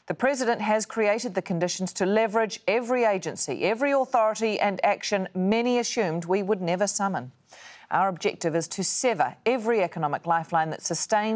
The President has created the conditions to leverage every agency, every authority and action many assumed we would never summon. Our objective is to sever every economic lifeline that sustains